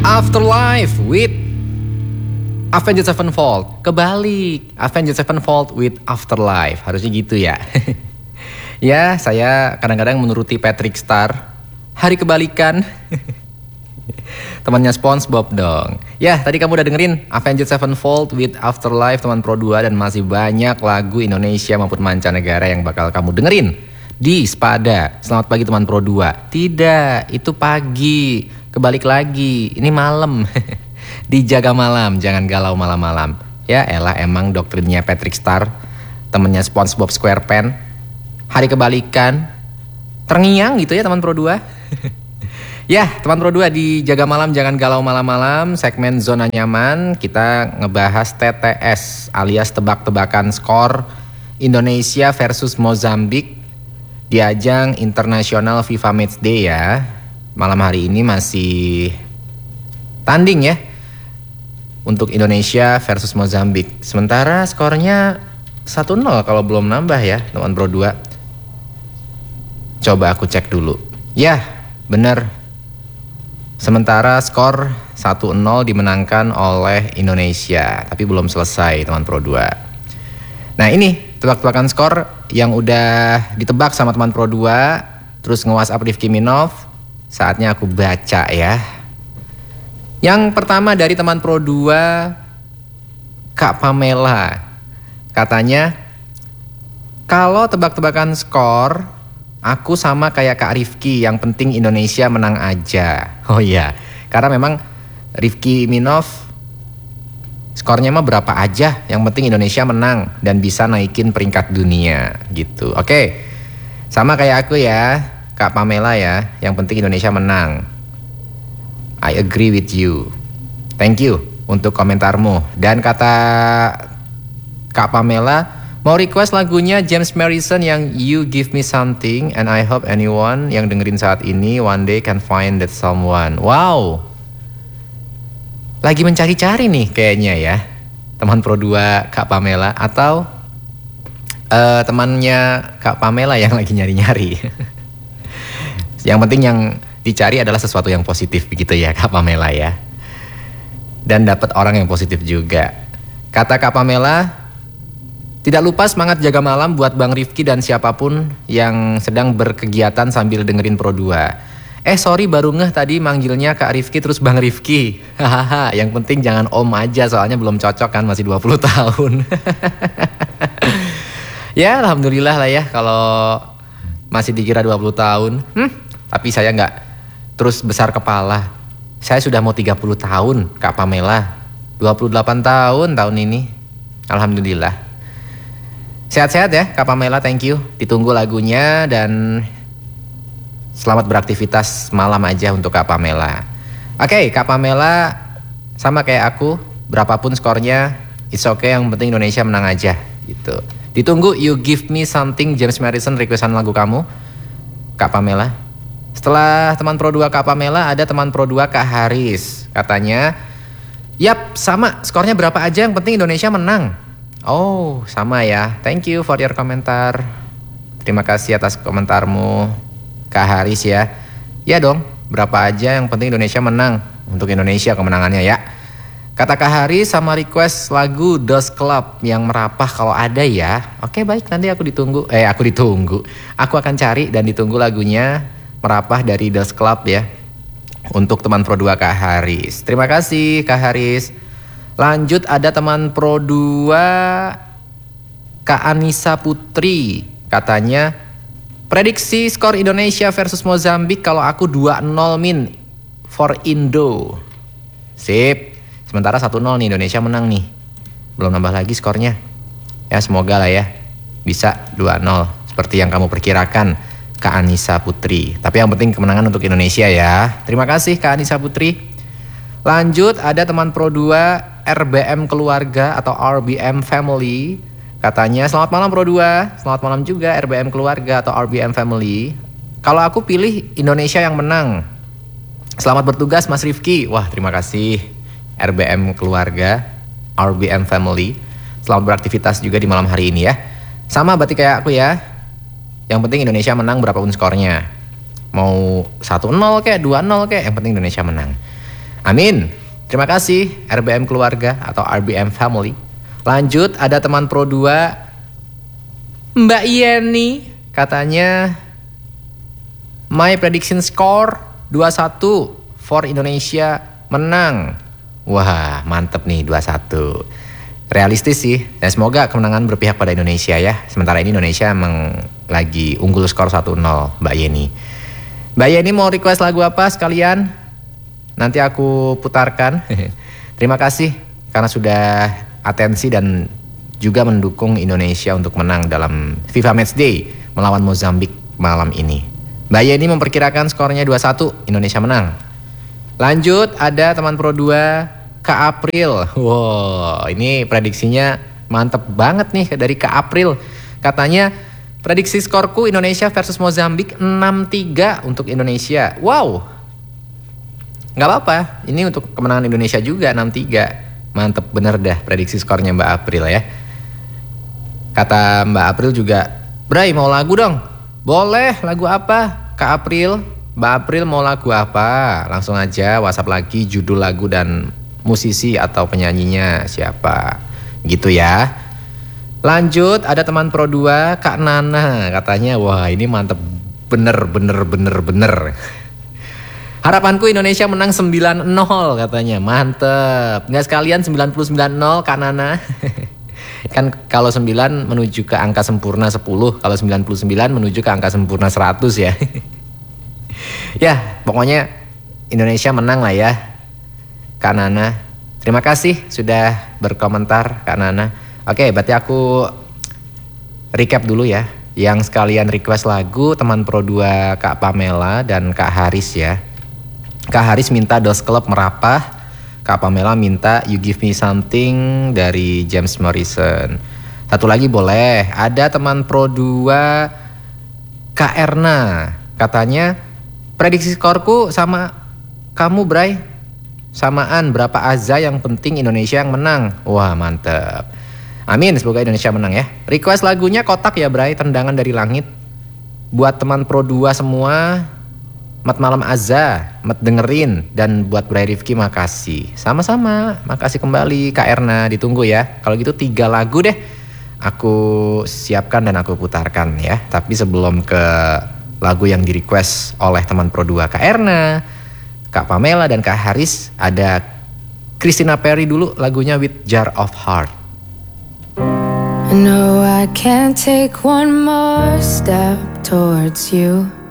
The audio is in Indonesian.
Afterlife with Avenged Sevenfold. Kebalik, Avenged Sevenfold with Afterlife. Harusnya gitu ya. Ya, saya kadang-kadang menuruti Patrick Star. Hari kebalikan. Temannya SpongeBob dong. Ya, tadi kamu udah dengerin Avenged Sevenfold with Afterlife teman Pro 2. Dan masih banyak lagu Indonesia maupun mancanegara yang bakal kamu dengerin di Spada. Selamat pagi teman Pro 2. Tidak, itu pagi. Kebalik lagi, ini malam. Dijaga malam, jangan galau malam-malam. Ya elah, emang doktrinnya Patrick Star, temennya SpongeBob SquarePants. Hari kebalikan, terngiang gitu ya teman Pro 2. Ya teman Pro 2, dijaga malam jangan galau malam-malam. Segmen Zona Nyaman, kita ngebahas TTS alias tebak-tebakan skor Indonesia versus Mozambik di ajang internasional FIFA Matchday ya. Malam hari ini masih tanding ya untuk Indonesia versus Mozambik. Sementara skornya 1-0 kalau belum nambah ya teman Pro 2. Coba aku cek dulu. Ya benar. Sementara skor 1-0 dimenangkan oleh Indonesia. Tapi belum selesai teman Pro 2. Nah ini tebak-tebakan skor yang udah ditebak sama teman Pro 2. Terus nge-WhatsApp Rifki Minov. Saatnya aku baca ya. Yang pertama dari teman Pro 2, Kak Pamela. Katanya, kalau tebak-tebakan skor, aku sama kayak Kak Rifki, yang penting Indonesia menang aja. Oh iya, karena memang Rifki Minov skornya mah berapa aja, yang penting Indonesia menang dan bisa naikin peringkat dunia gitu. Oke, sama kayak aku ya, Kak Pamela ya, yang penting Indonesia menang. I agree with you. Thank you untuk komentarmu. Dan kata Kak Pamela, mau request lagunya James Morrison yang You Give Me Something, and I hope anyone yang dengerin saat ini one day can find that someone. Wow, lagi mencari-cari nih kayaknya ya teman Pro 2 Kak Pamela. Atau temannya Kak Pamela yang lagi nyari-nyari. Yang penting yang dicari adalah sesuatu yang positif begitu ya Kak Pamela ya. Dan dapat orang yang positif juga. Kata Kak Pamela, tidak lupa semangat jaga malam buat Bang Rifki dan siapapun yang sedang berkegiatan sambil dengerin Pro 2. Sorry baru ngeh tadi manggilnya Kak Rifki terus Bang Rifki. Hahaha, yang penting jangan om aja soalnya belum cocok kan, masih 20 tahun. Ya alhamdulillah lah ya kalau masih dikira 20 tahun. Tapi saya nggak terus besar kepala. Saya sudah mau 30 tahun Kak Pamela. 28 tahun ini. Alhamdulillah. Sehat-sehat ya Kak Pamela, thank you. Ditunggu lagunya dan selamat beraktivitas malam aja untuk Kak Pamela. Oke, Kak Pamela sama kayak aku, berapapun skornya it's okay, yang penting Indonesia menang aja gitu. Ditunggu You Give Me Something James Morrison, requestan lagu kamu Kak Pamela. Setelah teman Pro 2 Kak Pamela, ada teman Pro 2 Kak Haris. Katanya, yap sama, skornya berapa aja yang penting Indonesia menang. Oh sama ya, thank you for your komentar. Terima kasih atas komentarmu Kak Haris ya. Ya dong, berapa aja yang penting Indonesia menang. Untuk Indonesia kemenangannya ya. Kata Kak Haris sama request lagu Dos Club yang merapah kalau ada ya. Oke baik, nanti aku ditunggu. Aku akan cari dan ditunggu lagunya merapah dari Dos Club ya. Untuk teman Pro 2 Kak Haris. Terima kasih Kak Haris. Lanjut ada teman Pro 2 Kak Anissa Putri. Katanya, prediksi skor Indonesia versus Mozambik kalau aku 2-0 min for Indo. Sip. Sementara 1-0 nih, Indonesia menang nih. Belum nambah lagi skornya. Ya semoga lah ya bisa 2-0 seperti yang kamu perkirakan Kak Anissa Putri. Tapi yang penting kemenangan untuk Indonesia ya. Terima kasih Kak Anissa Putri. Lanjut ada teman Pro 2 RBM Keluarga atau RBM Family. Katanya, selamat malam Pro 2. Selamat malam juga RBM Keluarga atau RBM Family. Kalau aku pilih Indonesia yang menang. Selamat bertugas Mas Rifki. Wah terima kasih RBM Keluarga, RBM Family. Selamat beraktivitas juga di malam hari ini ya. Sama berarti kayak aku ya. Yang penting Indonesia menang berapapun skornya. Mau 1-0 kayak 2-0 kayak, yang penting Indonesia menang. Amin. Terima kasih RBM Keluarga atau RBM Family. Lanjut, ada teman Pro 2 Mbak Yeni, katanya my prediction score 2-1 for Indonesia menang. Wah, mantep nih 2-1. Realistis sih, dan semoga kemenangan berpihak pada Indonesia ya. Sementara ini Indonesia emang lagi unggul skor 1-0, Mbak Yeni. Mbak Yeni mau request lagu apa sekalian? Nanti aku putarkan. Terima kasih karena sudah atensi dan juga mendukung Indonesia untuk menang dalam FIFA Matchday melawan Mozambik malam ini. Mbak Yeni memperkirakan skornya 2-1, Indonesia menang. Lanjut, ada teman Pro 2 Kak April. Wow, ini prediksinya mantep banget nih dari Kak April. Katanya prediksi skorku Indonesia versus Mozambik 6-3 untuk Indonesia. Wow, gak apa-apa, ini untuk kemenangan Indonesia juga 6-3. Mantep bener dah prediksi skornya Mbak April ya. Kata Mbak April juga, Bray mau lagu dong? Boleh, lagu apa Kak April? Mbak April mau lagu apa? Langsung aja WhatsApp lagi judul lagu dan musisi atau penyanyinya siapa gitu ya. Lanjut, ada teman Pro 2 Kak Nana, katanya wah ini mantep bener. Harapanku Indonesia menang 9-0 katanya, mantep. Nggak sekalian 99-0 Kak Nana. Kan kalau 9 menuju ke angka sempurna 10, kalau 99 menuju ke angka sempurna 100 ya. Ya pokoknya Indonesia menang lah ya Kak Nana. Terima kasih sudah berkomentar Kak Nana. Oke, berarti aku recap dulu ya. Yang sekalian request lagu teman Pro 2 Kak Pamela dan Kak Haris ya. Kak Haris minta Dos Club Merapah. Kak Pamela minta You Give Me Something dari James Morrison. Satu lagi boleh. Ada teman Pro 2 Kak Erna. Katanya prediksi skorku sama kamu Bray. Samaan berapa azza yang penting Indonesia yang menang. Wah mantep. Amin, semoga Indonesia menang ya. Request lagunya Kotak ya Bray, Tendangan dari Langit. Buat teman Pro 2 semua, mat malam azza, mat dengerin. Dan buat Bray Rifki makasih. Sama-sama, makasih kembali Kak Erna, ditunggu ya. Kalau gitu 3 lagu deh aku siapkan dan aku putarkan ya. Tapi sebelum ke lagu yang di request oleh teman Pro 2 Kak Erna, Kak Pamela dan Kak Haris, ada Christina Perry dulu lagunya With Jar of Heart. I know I can't take one more step towards you.